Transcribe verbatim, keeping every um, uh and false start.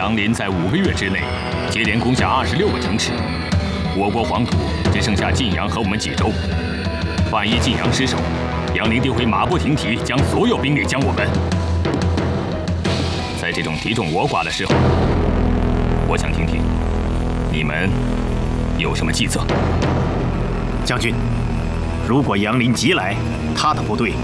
杨林在五个月之内接连攻下二十六个城池，我国黄土只剩下晋阳和我们济州。万一晋阳失守，杨林定会马不停蹄将所有兵力将我们。在这种敌众我寡的时候，我想听听你们有什么计策。 将军，如果杨林急来，他的部队